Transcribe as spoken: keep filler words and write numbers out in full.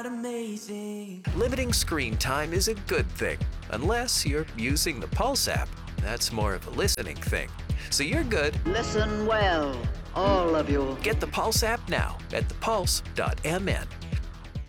amazing. Limiting screen time is a good thing, unless you're using the Pulse app. That's more of a listening thing. So you're good. Listen well, all of you. Get the Pulse app now at the pulse dot m n.